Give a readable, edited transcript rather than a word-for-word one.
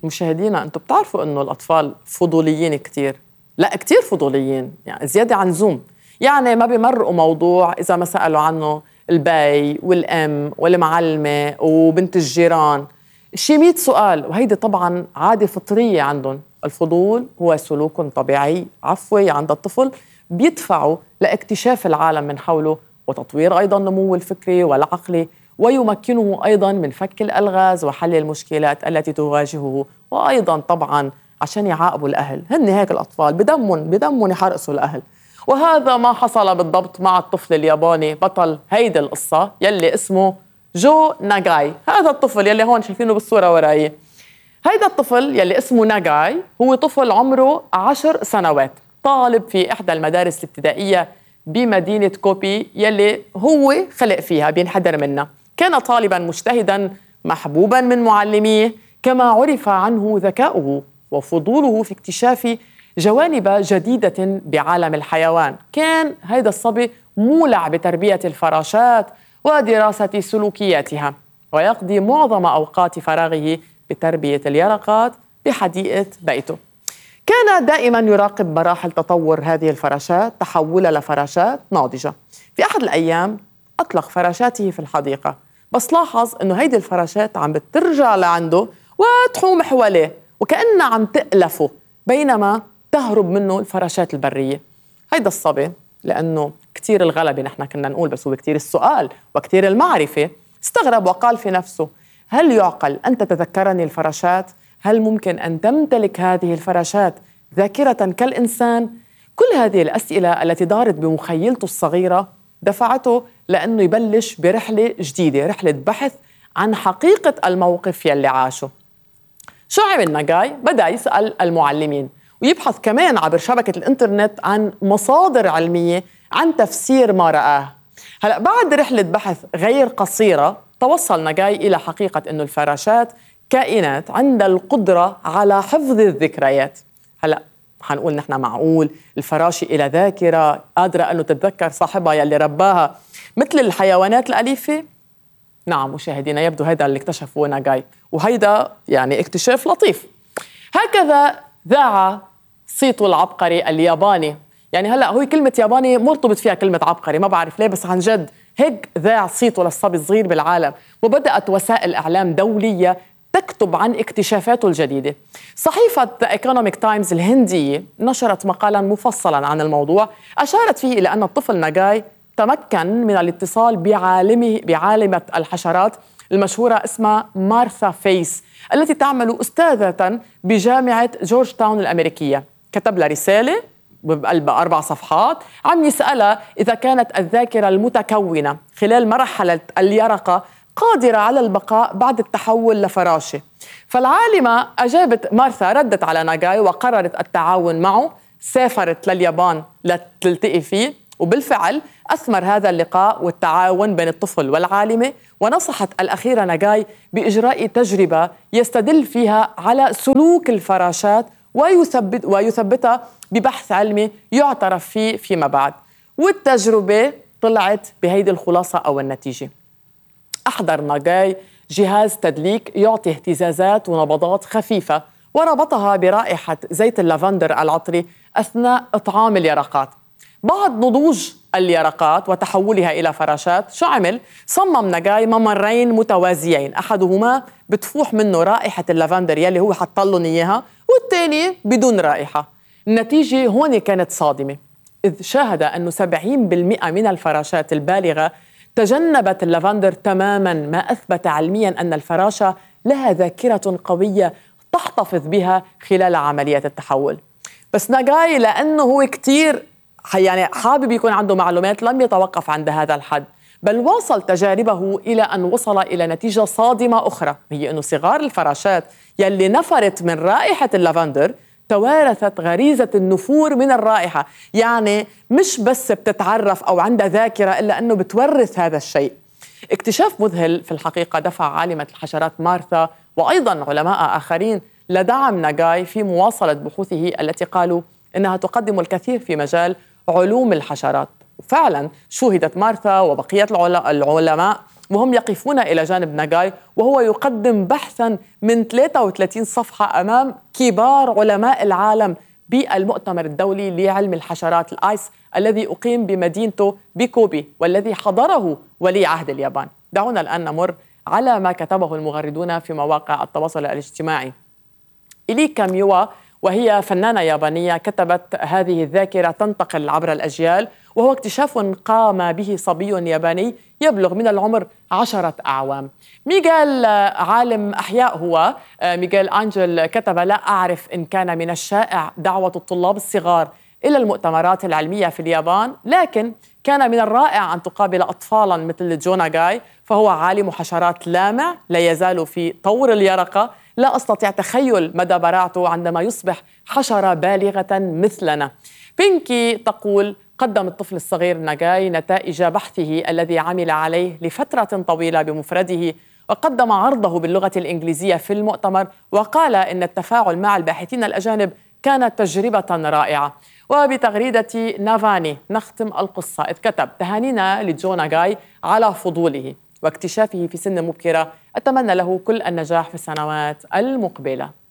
مشاهدينا انتم بتعرفوا انه الاطفال فضوليين كتير، لا كتير فضوليين، يعني زياده عن زوم. يعني ما بيمرقوا موضوع اذا ما سالوا عنه البي والام والمعلمه وبنت الجيران، شي 100 سؤال. وهيدي طبعا عاده فطريه عندهم. الفضول هو سلوك طبيعي عفوي عند الطفل بيدفعه لاكتشاف العالم من حوله وتطوير ايضا نموه الفكري والعقلي، ويمكنه أيضاً من فك الألغاز وحل المشكلات التي تواجهه. وأيضاً طبعاً عشان يعاقبوا الأهل، هن هيك الأطفال بدمهم يحرقصوا الأهل. وهذا ما حصل بالضبط مع الطفل الياباني بطل هيدي القصة يلي اسمه جو ناغاي. هذا الطفل يلي هون شايفينه بالصورة وراي، هيدا الطفل يلي اسمه ناغاي هو طفل عمره 10 سنوات، طالب في إحدى المدارس الابتدائية بمدينة كوبي يلي هو خلق فيها، بينحدر منها. كان طالباً مجتهداً محبوباً من معلميه، كما عرف عنه ذكاؤه وفضوله في اكتشاف جوانب جديدة بعالم الحيوان. كان هيدا الصبي مولع بتربية الفراشات ودراسة سلوكياتها، ويقضي معظم أوقات فراغه بتربية اليرقات بحديقة بيته. كان دائما يراقب مراحل تطور هذه الفراشات تحولها لفراشات ناضجة. في أحد الأيام أطلق فراشاته في الحديقة، بس لاحظ أنه هيدي الفراشات عم بترجع لعنده وتحوم حواليه وكأنها عم تألفه، بينما تهرب منه الفراشات البرية. هيدا الصبي لأنه كتير الغلبة نحن كنا نقول، بس هو كتير السؤال وكتير المعرفة، استغرب وقال في نفسه: هل يعقل أن تتذكرني الفراشات؟ هل ممكن أن تمتلك هذه الفراشات ذاكرة كالإنسان؟ كل هذه الأسئلة التي دارت بمخيلته الصغيرة دفعته لأنه يبلش برحلة جديدة، رحلة بحث عن حقيقة الموقف يلي عاشه. شو عمل ناغاي؟ بدأ يسأل المعلمين ويبحث كمان عبر شبكة الإنترنت عن مصادر علمية عن تفسير ما رآه. هلأ بعد رحلة بحث غير قصيرة توصل ناغاي إلى حقيقة أنه الفراشات كائنات عندها القدرة على حفظ الذكريات. هلأ حنقول نحن معقول الفراشة إلى ذاكرة قادرة أنه تتذكر صاحبها يلي رباها مثل الحيوانات الأليفة؟ نعم مشاهدينا، يبدو هذا اللي اكتشفه ناغاي، وهيدا يعني اكتشاف لطيف. هكذا ذاع صيته العبقري الياباني. يعني هلأ هو كلمة ياباني مرتبط فيها كلمة عبقري، ما بعرف ليه، بس عن جد هيك ذاع صيته للصبي الصغير بالعالم. وبدأت وسائل إعلام دولية تكتب عن اكتشافاته الجديدة. صحيفة The Economic Times الهندية نشرت مقالا مفصلا عن الموضوع، أشارت فيه إلى أن الطفل ناغاي تمكن من الاتصال بعالمة الحشرات المشهورة اسمها مارثا فيس، التي تعمل أستاذة بجامعة جورج تاون الأمريكية. كتب لها رسالة بقلب 4 صفحات عم يسألها إذا كانت الذاكرة المتكونة خلال مرحلة اليرقة قادرة على البقاء بعد التحول لفراشة. فالعالمة أجابت مارثا، ردت على ناغاي وقررت التعاون معه. سافرت لليابان لتلتقي فيه، وبالفعل أثمر هذا اللقاء والتعاون بين الطفل والعالمة. ونصحت الأخيرة ناغاي بإجراء تجربة يستدل فيها على سلوك الفراشات ويثبتها ببحث علمي يعترف فيه فيما بعد. والتجربة طلعت بهيدي الخلاصة أو النتيجة: أحضر ناغاي جهاز تدليك يعطي اهتزازات ونبضات خفيفة، وربطها برائحة زيت اللافندر العطري أثناء إطعام اليرقات. بعد نضوج اليرقات وتحولها إلى فراشات، شو عمل؟ صمم ناغاي ممرين متوازيين، أحدهما بتفوح منه رائحة اللافندر يلي هو حط لهم إياها، والثاني بدون رائحة. النتيجة هون كانت صادمة، إذ شاهد أنه 70% من الفراشات البالغة تجنبت اللافندر تماماً، ما أثبت علمياً أن الفراشة لها ذاكرة قوية تحتفظ بها خلال عملية التحول. بس ناغاي لأنه هو كتير يعني حابب يكون عنده معلومات لم يتوقف عند هذا الحد، بل واصل تجاربه إلى أن وصل إلى نتيجة صادمة أخرى، هي أنه صغار الفراشات يلي نفرت من رائحة اللافندر توارثت غريزة النفور من الرائحة. يعني مش بس بتتعرف أو عندها ذاكرة، إلا أنه بتورث هذا الشيء. اكتشاف مذهل في الحقيقة دفع عالمة الحشرات مارثا وأيضا علماء آخرين لدعم ناغاي في مواصلة بحوثه التي قالوا إنها تقدم الكثير في مجال علوم الحشرات. وفعلا شوهدت مارثا وبقية العلماء وهم يقفون إلى جانب ناغاي وهو يقدم بحثا من 33 صفحة أمام كبار علماء العالم بالمؤتمر الدولي لعلم الحشرات الآيس الذي أقيم بمدينته بكوبي والذي حضره ولي عهد اليابان. دعونا الآن نمر على ما كتبه المغردون في مواقع التواصل الاجتماعي. إليكا ميوا وهي فنانة يابانية كتبت: هذه الذاكرة تنتقل عبر الأجيال، وهو اكتشاف قام به صبي ياباني يبلغ من العمر 10 أعوام. ميغيل عالم أحياء هو ميغيل أنجل كتب: لا أعرف إن كان من الشائع دعوة الطلاب الصغار إلى المؤتمرات العلمية في اليابان، لكن كان من الرائع أن تقابل أطفالا مثل جو ناغاي، فهو عالم حشرات لامع لا يزال في طور اليرقة. لا أستطيع تخيل مدى براعته عندما يصبح حشرة بالغة مثلنا. بينكي تقول: قدم الطفل الصغير ناغاي نتائج بحثه الذي عمل عليه لفترة طويلة بمفرده، وقدم عرضه باللغة الإنجليزية في المؤتمر، وقال إن التفاعل مع الباحثين الأجانب كانت تجربة رائعة. وبتغريدة نافاني نختم القصة، إذ كتب: تهانينا لجو ناغاي على فضوله واكتشافه في سن مبكرة، أتمنى له كل النجاح في السنوات المقبلة.